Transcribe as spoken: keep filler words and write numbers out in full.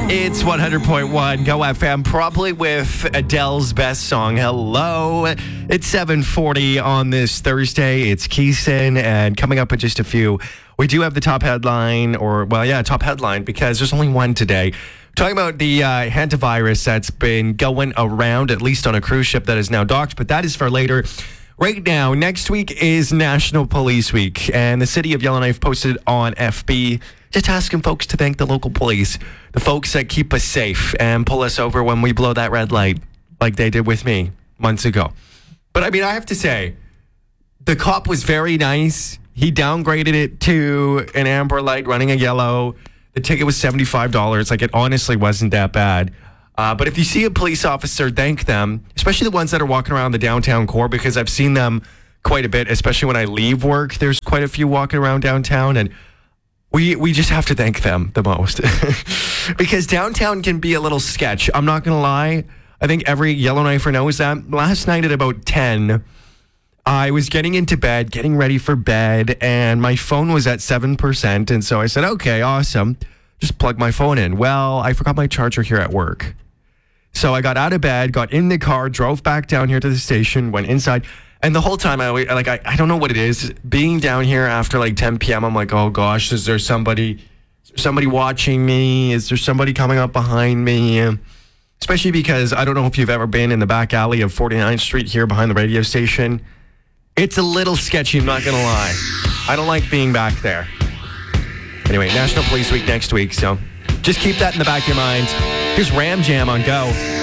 It's one hundred point one Go F M, probably with Adele's best song, Hello. It's seven forty on this Thursday. It's Keeson, and coming up in just a few, we do have the top headline, or, well, yeah, top headline, because there's only one today. We're talking about the uh, hantavirus that's been going around, at least on a cruise ship that is now docked, but that is for later. Right now, next week is National Police Week, and the city of Yellowknife posted on F B just asking folks to thank the local police, the folks that keep us safe and pull us over when we blow that red light, like they did with me months ago. But I mean, I have to say, the cop was very nice. He downgraded it to an amber light running a yellow. The ticket was seventy-five dollars. Like, it honestly wasn't that bad. Uh, but if you see a police officer, thank them, especially the ones that are walking around the downtown core, because I've seen them quite a bit, especially when I leave work. There's quite a few walking around downtown, and we we just have to thank them the most. Because downtown can be a little sketch. I'm not going to lie. I think every Yellowknifer knows that. Last night at about ten, I was getting into bed, getting ready for bed, and my phone was at seven percent. And so I said, okay, awesome. Just plug my phone in. Well, I forgot my charger here at work. So I got out of bed, got in the car, drove back down here to the station, went inside. And the whole time, I like I, I don't know what it is. Being down here after like ten p.m., I'm like, oh gosh, is there somebody, is there somebody watching me? Is there somebody coming up behind me? Especially because I don't know if you've ever been in the back alley of forty-ninth Street here behind the radio station. It's a little sketchy, I'm not going to lie. I don't like being back there. Anyway, National Police Week next week, so just keep that in the back of your mind. Here's Ram Jam on Go.